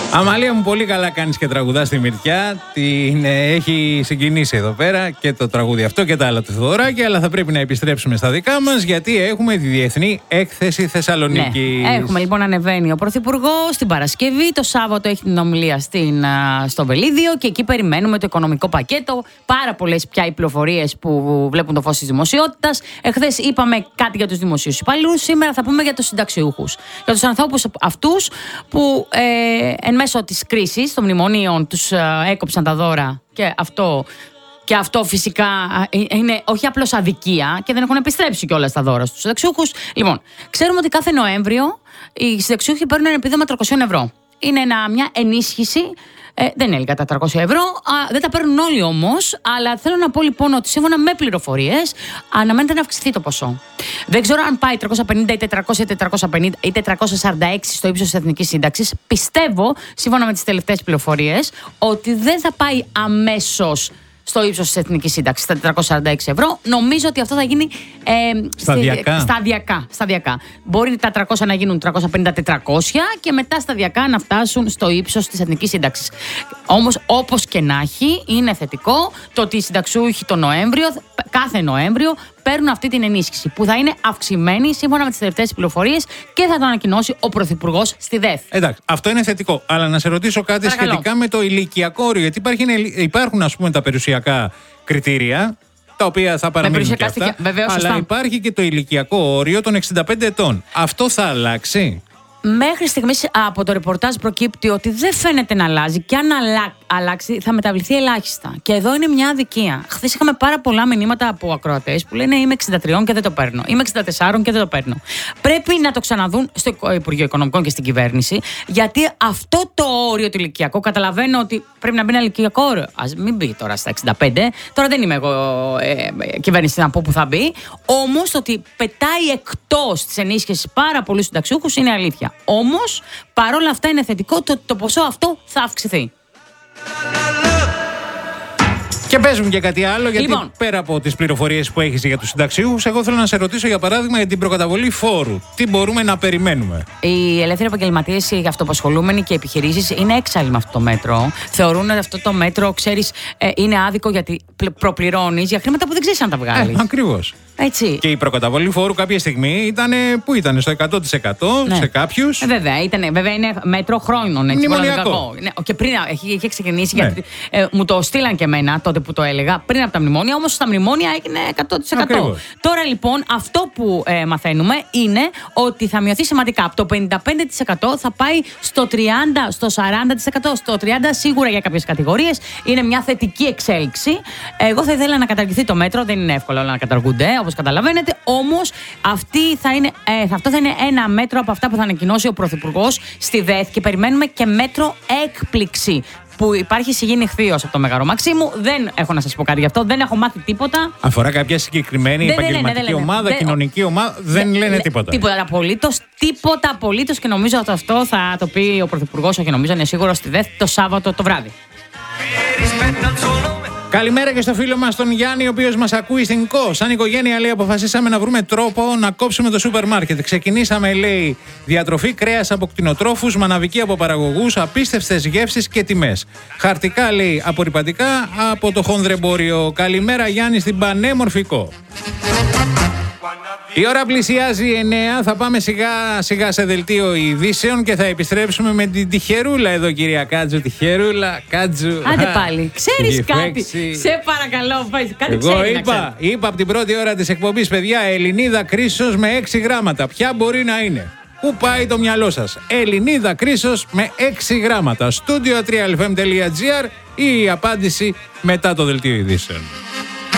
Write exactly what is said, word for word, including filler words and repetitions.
Αμαλία μου, πολύ καλά κάνεις και τραγουδάς τη Μυρτιά. Την ε, έχει συγκινήσει εδώ πέρα και το τραγούδι αυτό και τα άλλα του Θεοδωράκη. Αλλά θα πρέπει να επιστρέψουμε στα δικά μας, γιατί έχουμε τη Διεθνή Έκθεση Θεσσαλονίκης. Ναι, έχουμε λοιπόν ανεβαίνει ο Πρωθυπουργός την Παρασκευή. Το Σάββατο έχει την ομιλία στην, α, στο Βελίδιο και εκεί περιμένουμε το οικονομικό πακέτο. Πάρα πολλές πια οι πληροφορίες που βλέπουν το φως της δημοσιότητας. Εχθές είπαμε κάτι για τους δημοσίους υπαλλήλους. Σήμερα θα πούμε για τους συνταξιούχους. Για τους ανθρώπους αυτούς που ε, εν μέσω της κρίσης των μνημονίων τους ε, έκοψαν τα δώρα και αυτό. Και αυτό φυσικά είναι όχι απλώς αδικία και δεν έχουν επιστρέψει κιόλας τα δώρα στους συνταξιούχους. Λοιπόν, ξέρουμε ότι κάθε Νοέμβριο οι συνταξιούχοι παίρνουν ένα επίδομα τριακόσια ευρώ. Είναι ένα, μια ενίσχυση. Ε, δεν έλεγα τα τριακόσια ευρώ, α, δεν τα παίρνουν όλοι όμως, αλλά θέλω να πω λοιπόν ότι σύμφωνα με πληροφορίες αναμένεται να αυξηθεί το ποσό. Δεν ξέρω αν πάει τριακόσια πενήντα ή τετρακόσια ή τετρακόσια πενήντα ή τετρακόσια σαράντα έξι στο ύψος της Εθνικής Σύνταξης. Πιστεύω, σύμφωνα με τις τελευταίες πληροφορίες, ότι δεν θα πάει αμέσως στο ύψος της Εθνικής Σύνταξης, στα τετρακόσια σαράντα έξι ευρώ. Νομίζω ότι αυτό θα γίνει ε, σταδιακά. Στη, σταδιακά, σταδιακά. Μπορεί τα τριακόσια να γίνουν τριακόσια πενήντα τετρακόσια και μετά σταδιακά να φτάσουν στο ύψος της Εθνικής Σύνταξης. Όμως, όπως και να έχει, είναι θετικό το ότι οι συνταξιούχοι το Νοέμβριο, κάθε Νοέμβριο, παίρνουν αυτή την ενίσχυση που θα είναι αυξημένη σύμφωνα με τις τελευταίες πληροφορίες και θα το ανακοινώσει ο Πρωθυπουργός στη ΔΕΘ. Εντάξει, αυτό είναι θετικό. Αλλά να σε ρωτήσω κάτι Παρακαλώ. σχετικά με το ηλικιακό όριο. Γιατί υπάρχει, υπάρχουν, ας πούμε, τα περιουσιακά κριτήρια, τα οποία θα παραμείνουν και αυτά. Βεβαίως, αλλά σωστά. Υπάρχει και το ηλικιακό όριο των εξήντα πέντε ετών. Αυτό θα αλλάξει? Μέχρι στιγμής από το ρεπορτάζ προκύπτει ότι δεν φαίνεται να αλλάζει και αν αλλα... αλλάξει θα μεταβληθεί ελάχιστα. Και εδώ είναι μια αδικία. Χθες είχαμε πάρα πολλά μηνύματα από ακροατές που λένε είμαι εξήντα τρία και δεν το παίρνω. Είμαι εξήντα τέσσερα και δεν το παίρνω. Πρέπει να το ξαναδούν στο Υπουργείο Οικονομικών και στην κυβέρνηση, γιατί αυτό το όριο το ηλικιακό, καταλαβαίνω ότι πρέπει να μπει ένα ηλικιακό όριο. Ας μην μπει τώρα στα εξήντα πέντε. Τώρα δεν είμαι εγώ ε, ε, κυβέρνηση να πω που θα μπει. Όμως το ότι πετάει εκτός της ενίσχυσης πάρα πολλούς συνταξιούχους είναι αλήθεια. Όμως, παρόλα αυτά είναι θετικό ότι το, το ποσό αυτό θα αυξηθεί. Και πες μου και κάτι άλλο, γιατί λοιπόν, πέρα από τις πληροφορίες που έχεις για τους συνταξιούχους, εγώ θέλω να σε ρωτήσω για παράδειγμα για την προκαταβολή φόρου. Τι μπορούμε να περιμένουμε? Οι ελεύθεροι επαγγελματίες, οι αυτοαπασχολούμενοι και οι επιχειρήσεις είναι έξαλλοι με αυτό το μέτρο. Θεωρούν ότι αυτό το μέτρο, ξέρεις, είναι άδικο γιατί προπληρώνεις για χρήματα που δεν ξέρεις αν τα βγάλεις. Ε, ακριβώς. Έτσι. Και η προκαταβολή φόρου κάποια στιγμή ήταν, πού ήταν, στο εκατό τοις εκατό ναι. σε κάποιους. Ε, βέβαια, ήταν, βέβαια είναι μέτρο χρόνων. Έτσι, μνημονιακό. Ναι, και πριν είχε ξεκινήσει, ναι. γιατί ε, μου το στείλαν και εμένα τότε που το έλεγα, πριν από τα μνημόνια, όμως στα μνημόνια έγινε εκατό τοις εκατό. Ακριβώς. Τώρα λοιπόν αυτό που ε, μαθαίνουμε είναι ότι θα μειωθεί σημαντικά. Από το πενήντα πέντε τοις εκατό θα πάει στο τριάντα τοις εκατό, στο σαράντα τοις εκατό, στο τριάντα τοις εκατό σίγουρα για κάποιες κατηγορίες. Είναι μια θετική εξέλιξη. Εγώ θα ήθελα να καταργηθεί το μέτρο, δεν είναι εύκολο να καταργούνται, όπως καταλαβαίνετε. Όμως αυτή θα είναι, ε, αυτό θα είναι ένα μέτρο από αυτά που θα ανακοινώσει ο Πρωθυπουργός στη ΔΕΘ και περιμένουμε και μέτρο έκπληξη. Που υπάρχει συγγενή ηχθείος από το Μέγαρο Μαξίμου. Δεν έχω να σας πω κάτι γι' αυτό, δεν έχω μάθει τίποτα. Αφορά κάποια συγκεκριμένη δεν, επαγγελματική δεν, δεν, δεν, ομάδα, δεν, κοινωνική ομάδα, δεν, δεν λένε δε, τίποτα. Τίποτα απολύτως, τίποτα απολύτως και νομίζω ότι αυτό θα το πει ο Πρωθυπουργός, όχι νομίζω, είναι σίγουρο στη ΔΕΘ το Σάββατο το βράδυ. Καλημέρα και στο φίλο μας τον Γιάννη, ο οποίος μας ακούει στην ΚΟ. Σαν οικογένεια, λέει, αποφασίσαμε να βρούμε τρόπο να κόψουμε το σούπερ μάρκετ. Ξεκινήσαμε, λέει, διατροφή, κρέας από κτηνοτρόφους, μαναβική από παραγωγούς, απίστευτες γεύσεις και τιμές. Χαρτικά, λέει, απορρυπαντικά από το χονδρεμπόριο. Καλημέρα, Γιάννη, στην πανέμορφη ΚΟ. Η ώρα πλησιάζει εννέα, θα πάμε σιγά σιγά σε δελτίο ειδήσεων και θα επιστρέψουμε με την τυχερούλα εδώ, κυρία Κάτζου. Τυχερούλα, Κάτζου. Άντε πάλι, ξέρεις κάτι, σε παρακαλώ, κάτι Εγώ ξέρει, είπα, είπα από την πρώτη ώρα της εκπομπής, παιδιά, Ελληνίδα Κρίσος με έξι γράμματα. Ποια μπορεί να είναι? Πού πάει το μυαλό σας? Ελληνίδα Κρίσος με έξι γράμματα. Studio τρία ελ εφ εμ τελεία τζι άρ ή η απάντηση μετά το δελτίο ειδήσεων.